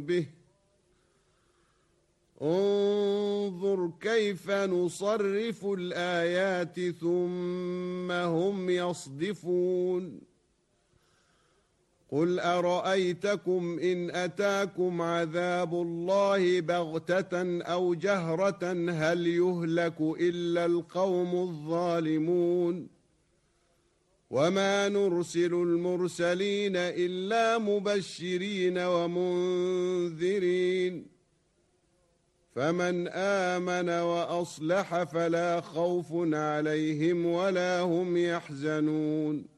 به انظر كيف نصرف الآيات ثم هم يصدفون قل أرأيتكم إن أتاكم عذاب الله بغتة أو جهرة هل يهلك إلا القوم الظالمون وما نرسل المرسلين إلا مبشرين ومنذرين فمن آمن وأصلح فلا خوف عليهم ولا هم يحزنون